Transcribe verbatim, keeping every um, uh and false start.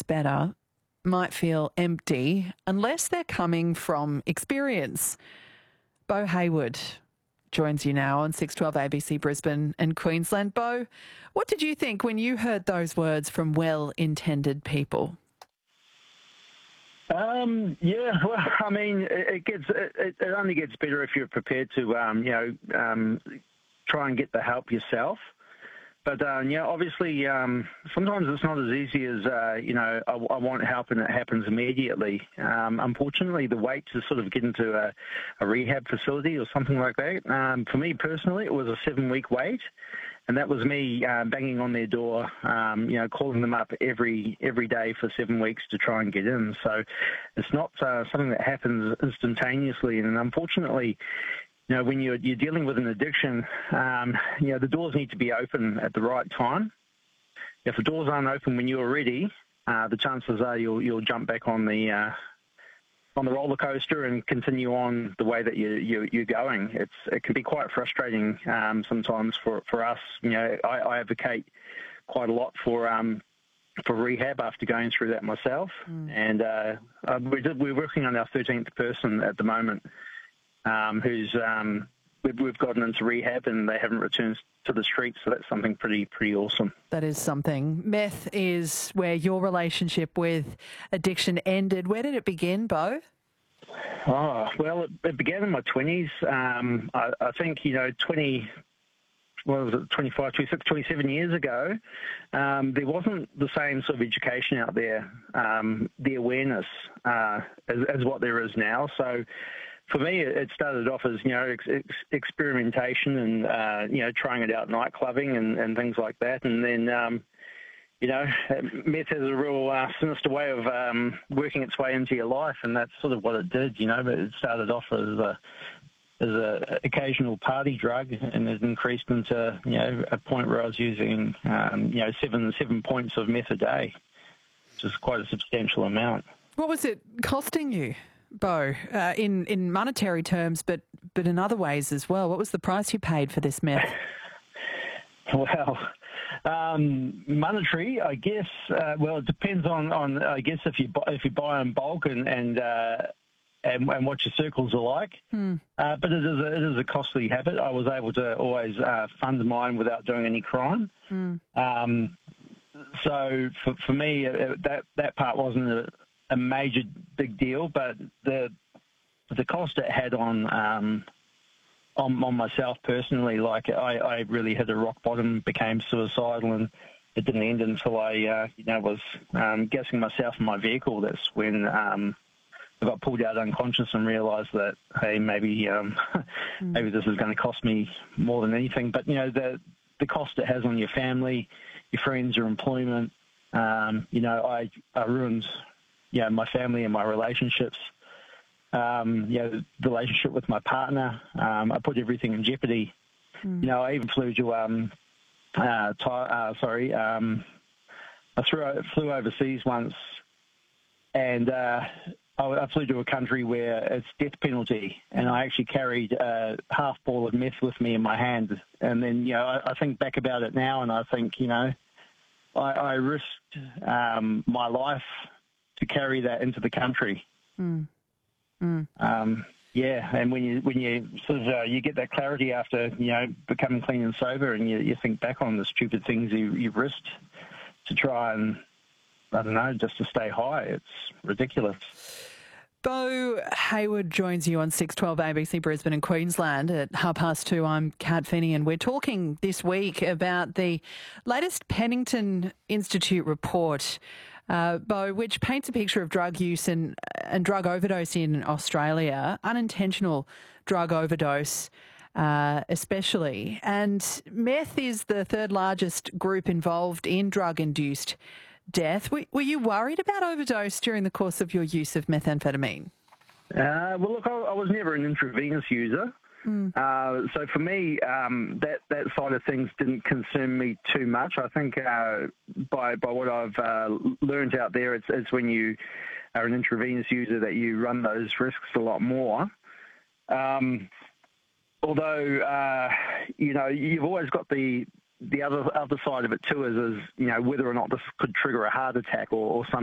better might feel empty unless they're coming from experience. Bo Hayward joins you now on six twelve A B C Brisbane and Queensland. Bo, what did you think when you heard those words from well-intended people? Um, yeah, well, I mean, it, it gets it, it only gets better if you're prepared to, um, you know, um, try and get the help yourself. But, uh, you know, obviously, um, sometimes it's not as easy as, uh, you know, I, I want help and it happens immediately. Um, unfortunately, the wait to sort of get into a, a rehab facility or something like that, um, for me personally, it was a seven-week wait. And that was me uh, banging on their door, um, you know, calling them up every every day for seven weeks to try and get in. So it's not uh, something that happens instantaneously. And unfortunately, you know, when you're, you're dealing with an addiction, um, you know, the doors need to be open at the right time. If the doors aren't open when you're ready, uh, the chances are you'll you'll jump back on the uh, on the roller coaster and continue on the way that you, you you're going. It's it can be quite frustrating um, sometimes for, for us. You know, I, I advocate quite a lot for um, for rehab after going through that myself, mm. and uh, we did, we're working on our thirteenth person at the moment. Um, who's um, we've, we've gotten into rehab and they haven't returned to the streets, so that's something pretty pretty awesome. That is something. Meth is where your relationship with addiction ended. Where did it begin, Bo? Oh, well, it, it began in my twenties. Um, I, I think, you know, twenty, what was it, twenty-five, twenty-six, twenty-seven years ago, um, there wasn't the same sort of education out there, um, the awareness uh, as, as what there is now. So for me, it started off as, you know, ex- ex- experimentation and, uh, you know, trying it out nightclubbing and, and things like that. And then, um, you know, meth has a real uh, sinister way of um, working its way into your life, and that's sort of what it did, you know. But it started off as a as a occasional party drug, and it increased into, you know, a point where I was using, um, you know, seven seven points of meth a day, which is quite a substantial amount. What was it costing you, Bo, uh, in, in monetary terms, but, but in other ways as well? What was the price you paid for this meth? Well, um, monetary, I guess. Uh, well, it depends on, on I guess if you buy, if you buy in bulk and and, uh, and and what your circles are like. Hmm. Uh, but it is a, it is a costly habit. I was able to always uh, fund mine without doing any crime. Hmm. Um, so for for me, uh, that that part wasn't a, a major big deal, but the the cost it had on um, on, on myself personally, like I, I really hit a rock bottom, became suicidal, and it didn't end until I uh, you know was um, gassing myself in my vehicle. That's when um, I got pulled out unconscious and realised that, hey, maybe um, mm. maybe this is going to cost me more than anything. But you know, the the cost it has on your family, your friends, your employment. Um, you know, I I ruined you know my family and my relationships. Um, you know, the relationship with my partner. Um, I put everything in jeopardy. Mm. You know, I even flew to um, uh, t- uh, sorry, um, I threw, flew overseas once, and uh, I, I flew to a country where it's death penalty, and I actually carried a half ball of meth with me in my hand. And then, you know, I, I think back about it now, and I think, you know, I, I risked um, my life to carry that into the country. Mm. Mm. Um, yeah, and when you when you sort of uh, you get that clarity after you know becoming clean and sober, and you, you think back on the stupid things you you risked to try and I don't know just to stay high. It's ridiculous. Bo Hayward joins you on six twelve A B C Brisbane and Queensland at half past two. I'm Kat Finney, and we're talking this week about the latest Pennington Institute report, uh, Bo, which paints a picture of drug use and, and drug overdose in Australia, unintentional drug overdose uh, especially. And meth is the third largest group involved in drug-induced death. Were, were you worried about overdose during the course of your use of methamphetamine? Uh, well, look, I, I was never an intravenous user. Mm. Uh, so for me, um, that, that side of things didn't concern me too much. I think uh, by by what I've uh, learned out there, it's, it's when you are an intravenous user that you run those risks a lot more. Um, although, uh, you know, you've always got the the other other side of it too is, is, you know, whether or not this could trigger a heart attack or, or some